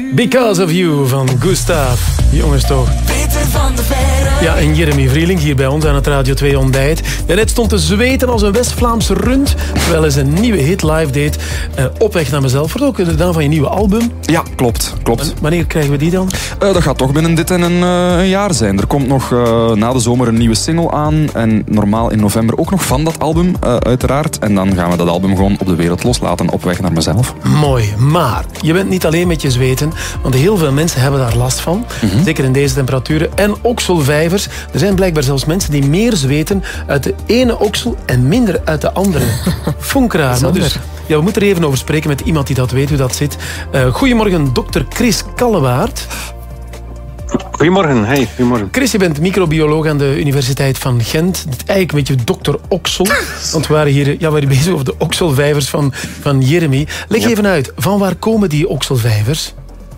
Because of You van Gustav. Jongens toch. Peter van de Verre. Ja, en Jeremy Vrieling hier bij ons aan het Radio 2 ontbijt. Daarnet stond te zweten als een West-Vlaamse rund, terwijl hij zijn nieuwe hit live deed. Op weg naar mezelf. Wordt ook de naam van je nieuwe album. Ja, klopt. Wanneer krijgen we die dan? Dat gaat toch binnen dit en een jaar zijn. Er komt nog na de zomer een nieuwe single aan. En normaal in november ook nog van dat album, uiteraard. En dan gaan we dat album gewoon op de wereld loslaten. Op weg naar mezelf. Mooi, maar je bent niet alleen met je zweten. Want heel veel mensen hebben daar last van. Mm-hmm. Zeker in deze temperaturen. En okselvijvers. Er zijn blijkbaar zelfs mensen die meer zweten uit de ene oksel en minder uit de andere. Funkraar. Maar dus, ja, we moeten er even over spreken met iemand die dat weet, hoe dat zit. Goedemorgen, dokter Chris Kallewaard. Goedemorgen, hey, goedemorgen. Chris, je bent microbioloog aan de Universiteit van Gent. Eigenlijk een beetje dokter Oksel. Want we waren hier bezig over de okselvijvers van Jeremy. Leg even uit, van waar komen die okselvijvers?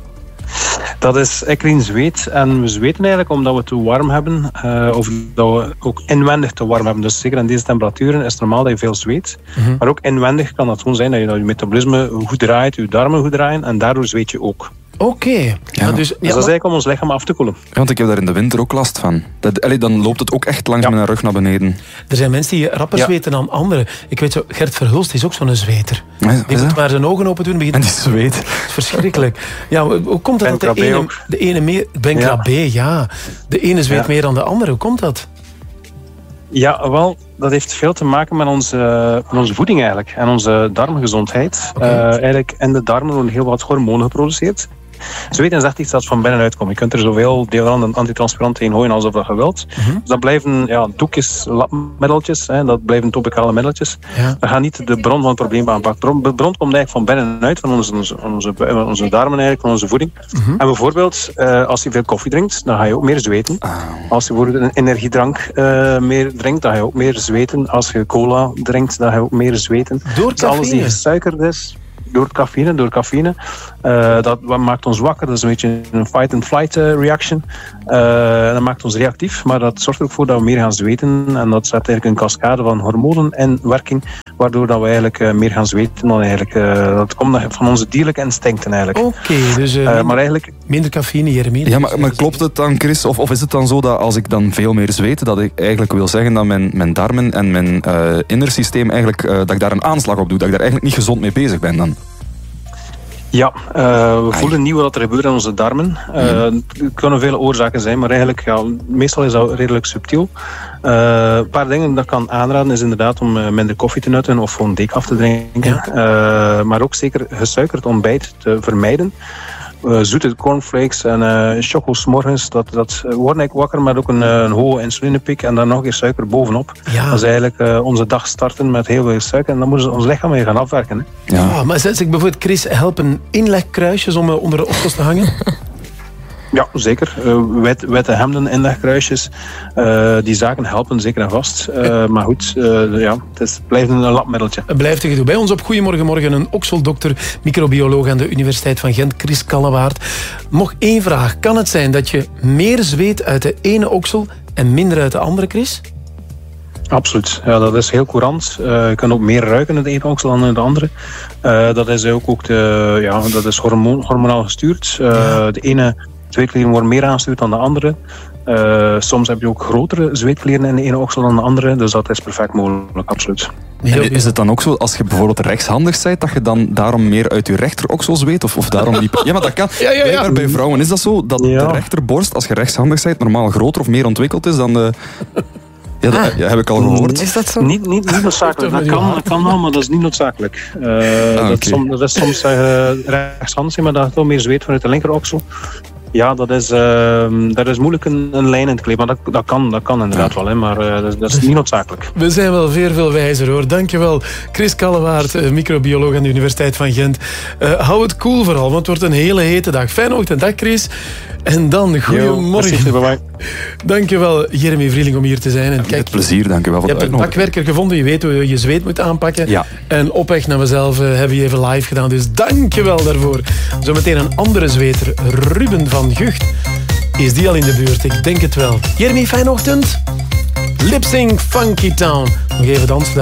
Dat is eccrine zweet. En we zweten eigenlijk omdat we te warm hebben. Of dat we ook inwendig te warm hebben. Dus zeker in deze temperaturen is het normaal dat je veel zweet. Mm-hmm. Maar ook inwendig kan dat gewoon zijn dat je metabolisme goed draait, je darmen goed draaien. En daardoor zweet je ook. Oké. Ja. Dus dat is eigenlijk om ons lichaam af te koelen. Ja, want ik heb daar in de winter ook last van. Dan loopt het ook echt langs mijn rug naar beneden. Er zijn mensen die rapper zweten dan anderen. Ik weet zo, Gert Verhulst is ook zo'n zweter. Die moet maar zijn ogen open doen. En die zweet. Dat is verschrikkelijk. Ja, hoe komt dat de ene meer... Ben Krabbe, ja. De ene zweet meer dan de andere. Hoe komt dat? Ja, wel, dat heeft veel te maken met onze voeding eigenlijk. En onze darmgezondheid. Eigenlijk in de darmen worden heel wat hormonen geproduceerd. Zweten is echt iets dat van binnenuit komt. Je kunt er zoveel deodorant en antitranspirant in gooien alsof dat je wilt. Mm-hmm. Dus dat blijven doekjes, lapmiddeltjes, dat blijven topicale middeltjes. Ja. Dat gaat niet de bron van het probleem aanpakken. De bron komt eigenlijk van binnenuit, van onze darmen eigenlijk, van onze voeding. Mm-hmm. En bijvoorbeeld, als je veel koffie drinkt, dan ga je ook meer zweten. Als je bijvoorbeeld een energiedrank meer drinkt, dan ga je ook meer zweten. Als je cola drinkt, dan ga je ook meer zweten. Door dus alles die gesuikerd is... Door cafeïne. Dat maakt ons wakker. Dat is een beetje een fight-and-flight reaction. Dat maakt ons reactief. Maar dat zorgt er ook voor dat we meer gaan zweten. En dat zet eigenlijk een cascade van hormonen in werking. Waardoor dat we eigenlijk meer gaan zweten. Dan eigenlijk, dat komt van onze dierlijke instincten eigenlijk. Oké, dus maar eigenlijk... minder cafeïne, Jeremy. Ja, maar klopt het dan, Chris? Of is het dan zo dat als ik dan veel meer zweet, dat ik eigenlijk wil zeggen dat mijn darmen en mijn innersysteem eigenlijk, dat ik daar een aanslag op doe, dat ik daar eigenlijk niet gezond mee bezig ben dan? Ja, we voelen niet wat er gebeurt in onze darmen. Er kunnen vele oorzaken zijn, maar eigenlijk, meestal is dat redelijk subtiel. Een paar dingen dat ik kan aanraden is inderdaad om minder koffie te nutten of gewoon decaf te drinken. Ja. Maar ook zeker gesuikerd ontbijt te vermijden. Zoete cornflakes en chocos morgens, dat wordt eigenlijk wakker met ook een hoge insulinepiek en dan nog eens suiker bovenop. Ja. Dat is eigenlijk onze dag starten met heel veel suiker en dan moeten we ons lichaam mee gaan afwerken. Hè. Ja, maar zet ik bijvoorbeeld, Chris, helpen inlegkruisjes om onder de oksels te hangen? Ja, zeker. Witte hemden, inlegkruisjes, die zaken helpen zeker en vast. Maar goed, het blijft een lapmiddeltje. Het blijft een gedoe. Bij ons op Goedemorgen Morgen een okseldokter, microbioloog aan de Universiteit van Gent, Chris Kallewaard. Nog één vraag. Kan het zijn dat je meer zweet uit de ene oksel en minder uit de andere, Chris? Absoluut. Ja, dat is heel courant. Je kan ook meer ruiken in de ene oksel dan in de andere. Dat is ook dat is hormonaal gestuurd. De ene zweetklieren worden meer aangestuurd dan de andere. Soms heb je ook grotere zweetklieren in de ene oksel dan de andere. Dus dat is perfect mogelijk, absoluut. En is het dan ook zo, als je bijvoorbeeld rechtshandig bent, dat je dan daarom meer uit je rechteroksel zweet? Of daarom die... Ja, maar dat kan. Ja. Bij vrouwen is dat zo, dat de rechterborst, als je rechtshandig bent, normaal groter of meer ontwikkeld is dan de... Ja, dat heb ik al gehoord. Is dat zo? Niet noodzakelijk. Dat kan wel, maar dat is niet noodzakelijk. Dat is soms rechtshandig, maar dat je toch meer zweet vanuit de linkeroksel. Ja, dat is moeilijk een lijn in te kleven. Maar dat kan inderdaad wel, hè, maar dat is niet noodzakelijk. We zijn wel veel wijzer, hoor. Dankjewel, Chris Kallewaard, microbioloog aan de Universiteit van Gent. Hou het cool vooral, want het wordt een hele hete dag. Fijne ochtend, dag Chris. En dan, goedemorgen. Dankjewel, Jeremy Vrieling, om hier te zijn. En kijk, met plezier, dankjewel voor de uitnodiging. Je hebt een bakwerker gevonden, je weet hoe je je zweet moet aanpakken. Ja. En op weg naar mezelf hebben we even live gedaan. Dus dankjewel daarvoor. Zometeen een andere zweter, Ruben van Gucht. Is die al in de buurt? Ik denk het wel. Jeremy, fijne ochtend. Lip Sync Funky Town. Nog even dansen.